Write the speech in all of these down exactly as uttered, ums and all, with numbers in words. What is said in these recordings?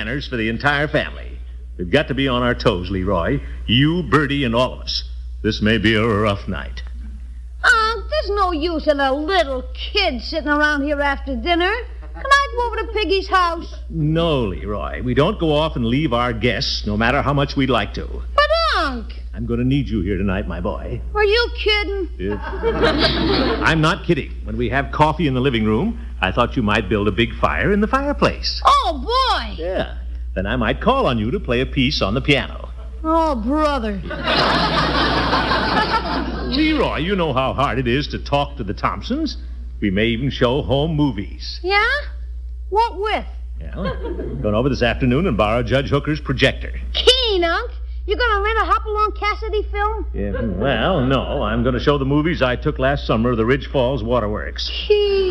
manners for the entire family. We've got to be on our toes, Leroy. You, Bertie, and all of us. This may be a rough night. Unc, there's no use in a little kid sitting around here after dinner. Can I go over to Piggy's house? No, Leroy. We don't go off and leave our guests, no matter how much we'd like to. But, Unc. I'm going to need you here tonight, my boy. Are you kidding? If... I'm not kidding. When we have coffee in the living room, I thought you might build a big fire in the fireplace. Oh, boy. Yeah. Then I might call on you to play a piece on the piano. Oh, brother. Leroy, you know how hard it is to talk to the Thompsons. We may even show home movies. Yeah? What with? Yeah, going over this afternoon and borrow Judge Hooker's projector. Keen, Unc. You gonna rent a Hopalong Cassidy film? Yeah, well, no. I'm going to show the movies I took last summer of the Ridge Falls Waterworks. Keen.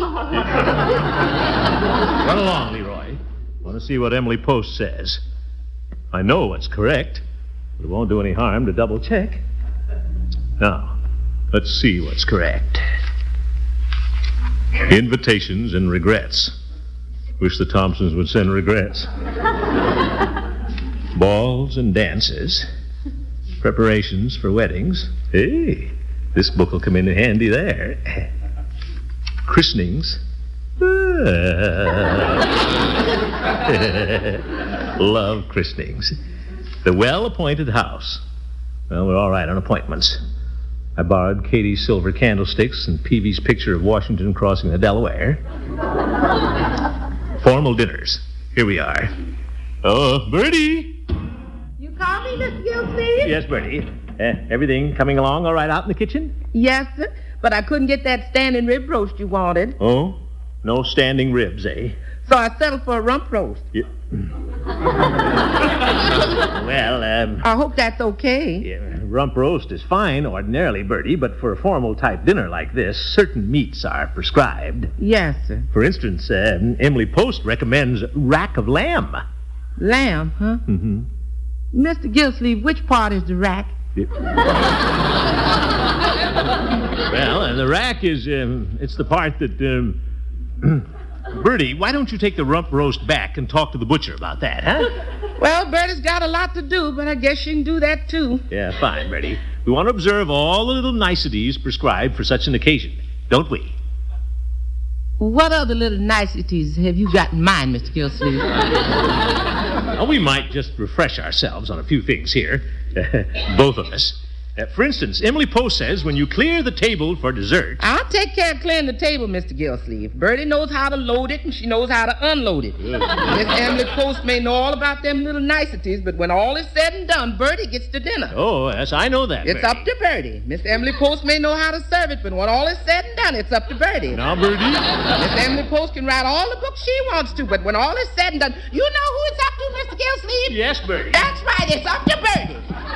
Run along, Leroy. Want to see what Emily Post says. I know what's correct, but it won't do any harm to double check. Now, let's see what's correct. Invitations and regrets. Wish the Thompsons would send regrets. Balls and dances. Preparations for weddings. Hey, this book will come in handy there. Christenings. Love christenings. The well-appointed house. Well, we're all right on appointments. I borrowed Katie's silver candlesticks and Peavy's picture of Washington crossing the Delaware. Formal dinners. Here we are. Oh, Bertie. You call me, Mister Gilsleeve? Yes, Bertie. Uh, everything coming along all right out in the kitchen? Yes, sir. But I couldn't get that standing rib roast you wanted. Oh? No standing ribs, eh? So I settled for a rump roast. Yeah. Well, um... I hope that's okay. Yeah, rump roast is fine ordinarily, Bertie, but for a formal-type dinner like this, certain meats are prescribed. Yes, sir. For instance, uh, Emily Post recommends rack of lamb. Lamb, huh? Mm-hmm. Mister Gilsleeve, which part is the rack? Yeah. Well, uh, the rack is, um, it's the part that, um... Bertie, why don't you take the rump roast back and talk to the butcher about that, huh? Well, Bertie's got a lot to do, but I guess she can do that, too. Yeah, fine, Bertie. We want to observe all the little niceties prescribed for such an occasion, don't we? What other little niceties have you got in mind, Mister Gilsleeve? Well, we might just refresh ourselves on a few things here. Both of us. Uh, for instance, Emily Post says when you clear the table for dessert... I'll take care of clearing the table, Mister Gilsleeve. Bertie knows how to load it, and she knows how to unload it. Miss Emily Post may know all about them little niceties, but when all is said and done, Bertie gets to dinner. Oh, yes, I know that, It's Bertie. up to Bertie. Miss Emily Post may know how to serve it, but when all is said and done, it's up to Bertie. Now, Bertie? Miss Emily Post can write all the books she wants to, but when all is said and done, you know who it's up to, Mister Gilsleeve? Yes, Bertie. That's right, it's up to Bertie.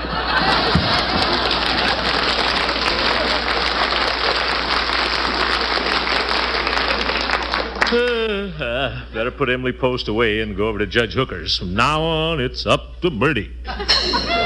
Uh, uh, better put Emily Post away and go over to Judge Hooker's. From now on, it's up to Bertie.